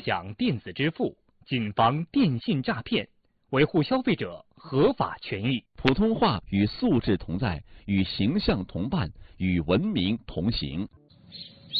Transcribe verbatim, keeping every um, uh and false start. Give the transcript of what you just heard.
响电子支付，谨防电信诈骗，维护消费者合法权益。 普通话与素质同在，与形象同伴，与文明同行。